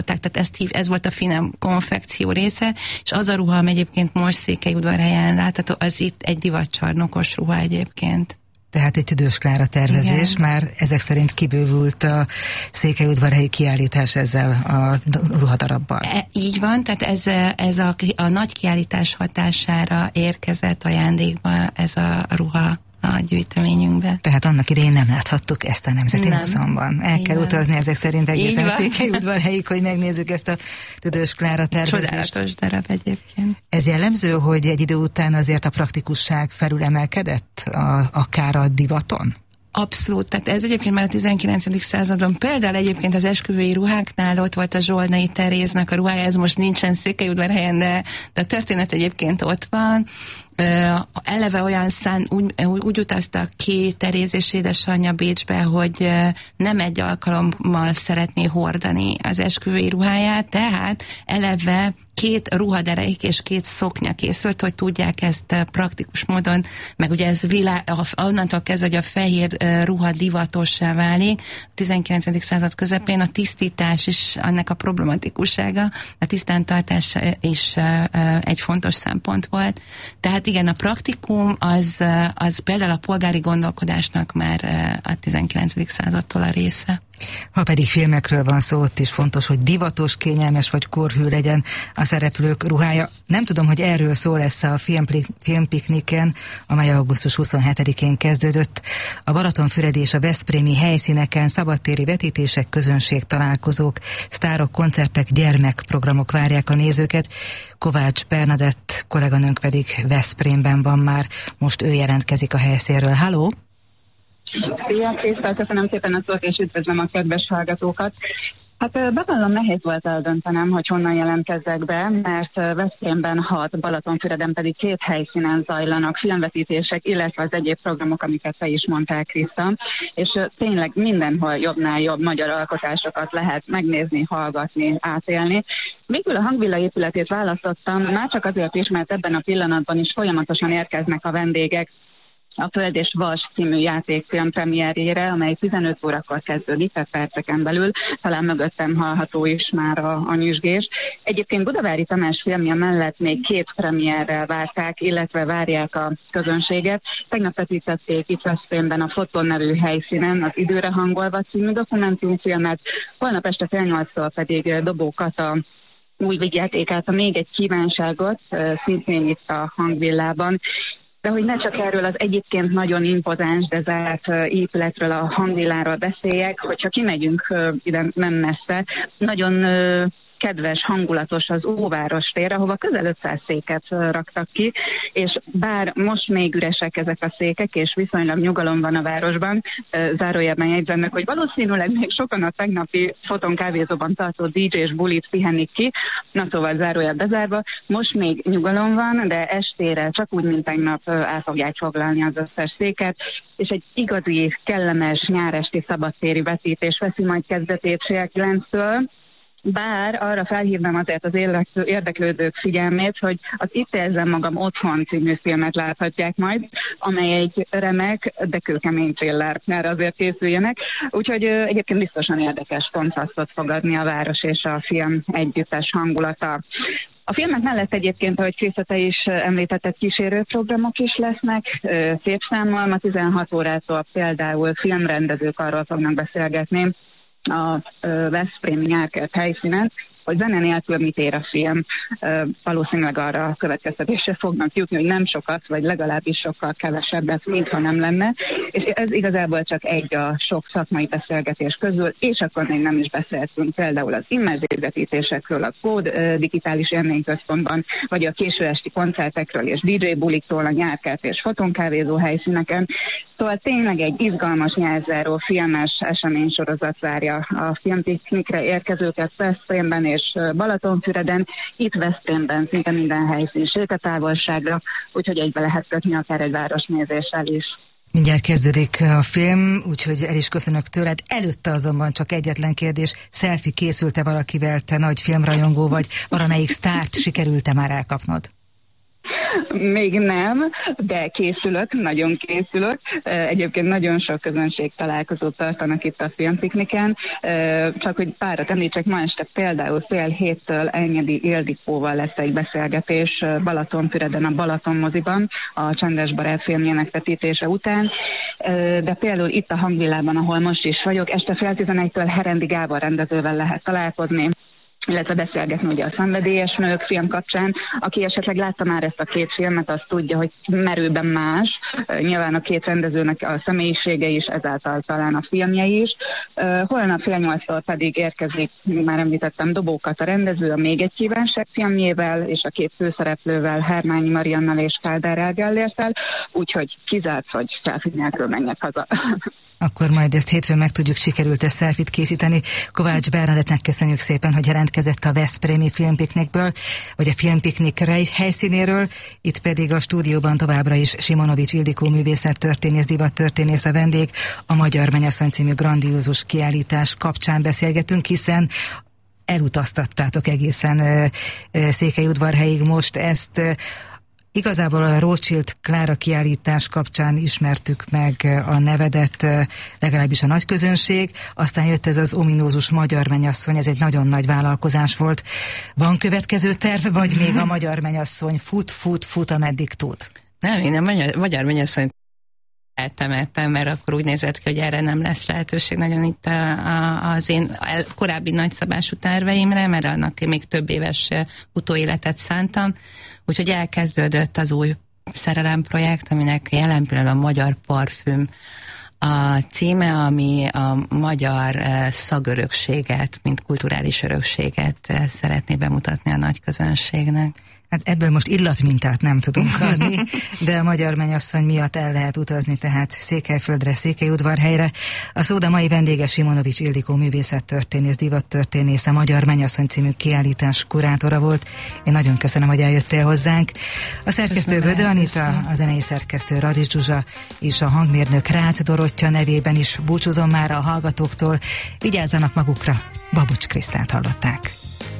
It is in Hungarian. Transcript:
Tehát ez volt a finem konfekció része, és az a ruha, ami egyébként most Székelyudvarhelyen látható, az itt egy divatcsarnokos ruha egyébként. Tehát egy Tüdős Klára tervezés, igen. Már ezek szerint kibővült a székelyudvarhelyi kiállítás ezzel a ruhadarabbal. Így van, tehát ez a nagy kiállítás hatására érkezett ajándékba ez a ruha a gyűjteményünkbe. Tehát annak idején nem láthattuk ezt a Nemzeti Múzeumban. El kell utazni ezek szerint egészen Székelyudvarhelyig, hogy megnézzük ezt a Tüdős Klára tervezést. Csodálatos darab egyébként. Ez jellemző, hogy egy idő után azért a praktikusság felülemelkedett akár a divaton? Abszolút, tehát ez egyébként már a 19. században például egyébként az esküvői ruháknál ott volt a Zsolnai Teréznek a ruhája, ez most nincsen Székelyudvarhelyen, de a történet egyébként ott van. Eleve olyan úgy utaztak ki Teréz és édesanyja Bécsbe, hogy nem egy alkalommal szeretné hordani az esküvői ruháját, tehát eleve 2 ruhadereik és 2 szoknya készült, hogy tudják ezt praktikus módon, meg ugye ez onnantól kezdve, hogy a fehér ruha divatossá válik, a 19. század közepén a tisztítás is annak a problematikussága, a tisztántartás is egy fontos szempont volt. Tehát igen, a praktikum az például a polgári gondolkodásnak már a 19. századtól a része. Ha pedig filmekről van szó, ott is fontos, hogy divatos, kényelmes vagy korhű legyen a szereplők ruhája. Nem tudom, hogy erről szó lesz a filmpikniken, amely augusztus 27-én kezdődött. A Balatonfüredi és a veszprémi helyszíneken szabadtéri vetítések, közönségtalálkozók, sztárok, koncertek, gyermekprogramok várják a nézőket. Kovács Bernadett kolléganőnk pedig Veszprémben van már, most ő jelentkezik a helyszínről. Halló! Szia, Krisztál, köszönöm szépen a szót, és üdvözlöm a kedves hallgatókat. Hát bevallom, nehéz volt eldöntenem, hogy honnan jelentkezzek be, mert Veszprémben 6, Balatonfüreden pedig 2 helyszínen zajlanak filmvetítések, illetve az egyéb programok, amiket te is mondtál, Kriszta, és tényleg mindenhol jobbnál jobb magyar alkotásokat lehet megnézni, hallgatni, átélni. Végül a Hangvilla épületét választottam, már csak azért is, mert ebben a pillanatban is folyamatosan érkeznek a vendégek a Föld és Vas című játékfilm premierjére, amely 15 órakor kezdődik, tehát perceken belül, talán mögöttem hallható is már a nyüzsgés. Egyébként Budavári Tamás filmje mellett még 2 premierrel várták, illetve várják a közönséget. Tegnap vetítették itt Veszprémben a Foton nevű helyszínen az Időre hangolva című dokumentumfilmet, holnap este 7:30-tól pedig Dobó Kata új vigyátékát, a Még egy kívánságot, szintén itt a Hangvillában. De hogy ne csak erről az egyébként nagyon impozáns, de zárt épületről, a Hangvilláról beszéljek, hogyha kimegyünk ide nem messze, nagyon kedves, hangulatos az Óváros tér, ahova közel 500 széket raktak ki, és bár most még üresek ezek a székek, és viszonylag nyugalom van a városban, zárójelben jegyzem meg, hogy valószínűleg még sokan a tegnapi Foton kávézóban tartott DJ-s bulit pihenik ki, na szóval zárójel bezárva, most még nyugalom van, de estére csak úgy, mint tegnap el fogják foglalni az összes széket, és egy igazi, kellemes nyáresti szabadtéri vetítés veszi majd kezdetét fél 9-től. Bár arra felhívnám azért az érdeklődők figyelmét, hogy az Itt érzem magam otthon című filmet láthatják majd, amely egy remek, de kőkemény thriller, erre azért készüljenek. Úgyhogy egyébként biztosan érdekes kontrasztot fog adni a város és a film együttes hangulata. A filmek mellett egyébként, ahogy Kriszta, te is említetted, kísérőprogramok is lesznek, szép számmal, ma 16 órától például filmrendezők arról fognak beszélgetni a veszprémi nyárkert helyszínen, hogy zene nélkül mit ér a film. Valószínűleg arra a következtetésre fognak jutni, hogy nem sokat, vagy legalábbis sokkal kevesebbet, mintha nem lenne. És ez igazából csak egy a sok szakmai beszélgetés közül, és akkor még nem is beszéltünk például az immerzív vetítésekről, a Kód digitális élményközpontban, vagy a késő esti koncertekről és DJ buliktól a nyárkert és fotonkávézó helyszíneken. Szóval tényleg egy izgalmas nyárzáró filmes eseménysorozat várja a filmpiknikre érkezőket Veszprémben és Balatonfüreden, itt Veszprémben szinte minden helyszín sétatávolságra, úgyhogy egybe lehet kötni akár egy városnézéssel is. Mindjárt kezdődik a film, úgyhogy el is köszönök tőled. Előtte azonban csak egyetlen kérdés, selfie készült-e valakivel, te nagy filmrajongó vagy, valamelyik sztárt sikerült-e már elkapnod? Még nem, de készülök, nagyon készülök. Egyébként nagyon sok közönség találkozót tartanak itt a filmpikniken. Csak hogy párat említsek, ma este például 6:30 Enyedi Ildikóval lesz egy beszélgetés Balatonfüreden, a Balaton moziban, a Csendes barát filmjének vetítése után. De például itt a Hangvillában, ahol most is vagyok, este 10:30-től Herendi Gábor rendezővel lehet találkozni, illetve beszélgetni ugye a Szenvedélyes nők film kapcsán. Aki esetleg látta már ezt a két filmet, az tudja, hogy merőben más. Nyilván a két rendezőnek a személyisége is, ezáltal talán a filmje is. Holnap 7:30-tól pedig érkezik, már említettem, Dobókat a rendező a Még egy kívánság filmjével, és a két főszereplővel, Hermányi Mariannal és Kádár Elgellérttel, úgyhogy kizárt, hogy selfie nélkül menjek haza. Akkor majd ezt hétfőn meg tudjuk, sikerült ezt selfit készíteni. Kovács Bernadettnek köszönjük szépen, hogy jelentkezett a veszprémi filmpiknikből, vagy a filmpiknik helyszínéről. Itt pedig a stúdióban továbbra is Simonovics Ildikó művészettörténész, divattörténész a vendég. A Magyar Mennyasszony című grandiózus kiállítás kapcsán beszélgetünk, hiszen elutaztattátok egészen Székelyudvarhelyig most ezt. Igazából a Rothschild Klára kiállítás kapcsán ismertük meg a nevedet, legalábbis a nagy közönség, aztán jött ez az ominózus Magyar Mennyasszony, ez egy nagyon nagy vállalkozás volt. Van következő terv, vagy még a Magyar Mennyasszony fut, ameddig tud? Nem, én a Magyar Mennyasszony eltemettem, mert akkor úgy nézett ki, hogy erre nem lesz lehetőség nagyon itt az én korábbi nagyszabású terveimre, mert annak még több éves utóéletet szántam. Úgyhogy elkezdődött az új szerelem projekt, aminek jelen pillanatban a Magyar Parfüm a címe, ami a magyar szagörökséget, mint kulturális örökséget szeretné bemutatni a nagy közönségnek. Hát ebből most illatmintát nem tudunk adni, de a Magyar Mennyasszony miatt el lehet utazni, tehát Székelyföldre, Székelyudvarhelyre. A szóda mai vendége Simonovics Ildikó művészettörténész, divattörténész, a Magyar Mennyasszony című kiállítás kurátora volt. Én nagyon köszönöm, hogy eljöttél hozzánk. A szerkesztő Bödö Anita, a zenei szerkesztő Radics Zsuzsa és a hangmérnök Rácz Dorottya nevében is búcsúzom már a hallgatóktól. Vigyázzanak magukra, Babocs Krisztánt hallották.